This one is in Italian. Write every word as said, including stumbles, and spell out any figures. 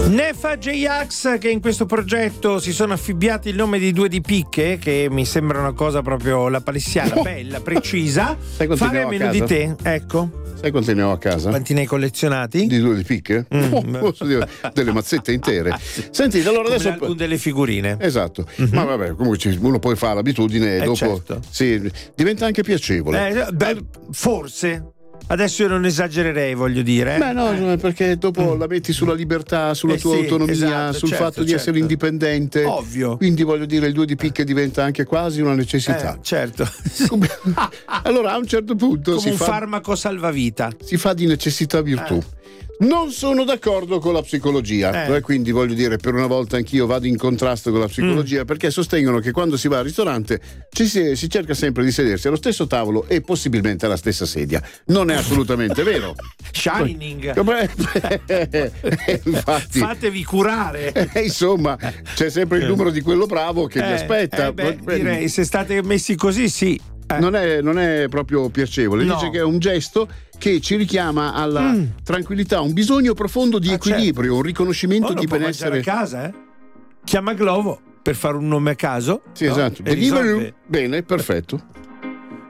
Nefa J-Ax, che in questo progetto si sono affibbiati il nome di due di picche, che mi sembra una cosa proprio la palessiana, oh. bella, precisa. Fare a meno di te, ecco. Sai quanti ne ho a casa? Quanti ne hai collezionati? Di due di picche? Mm. Oh, posso dire, delle mazzette intere. Senti, allora come adesso l'album delle figurine. Esatto. Mm-hmm. Ma vabbè, comunque uno poi fa l'abitudine e eh dopo certo. sì, diventa anche piacevole. Eh, beh, forse. Adesso io non esagererei, voglio dire. Eh? Beh, no, eh. perché dopo mm. la metti sulla libertà, sulla eh tua sì, autonomia, esatto, sul certo, fatto di certo. essere indipendente. Ovvio. Quindi voglio dire, il due di picche diventa anche quasi una necessità. Eh, certo. Allora, a un certo punto come si un fa, farmaco salvavita. Si fa di necessità virtù. Eh. Non sono d'accordo con la psicologia, eh. quindi voglio dire, per una volta anch'io vado in contrasto con la psicologia, mm. perché sostengono che quando si va al ristorante ci si, si cerca sempre di sedersi allo stesso tavolo e possibilmente alla stessa sedia. Non è assolutamente vero. Shining. Infatti, fatevi curare. Eh, insomma, c'è sempre il numero di quello bravo che eh, vi aspetta. Eh beh, direi, se state messi così, sì. Eh. Non, è, non è proprio piacevole, no. Dice che è un gesto che ci richiama alla mm. tranquillità, un bisogno profondo di ah, equilibrio, certo. un riconoscimento oh, di benessere. A casa, eh? Chiama Glovo per fare un nome a caso. Sì, no? esatto. Deliveroo. Bene, perfetto.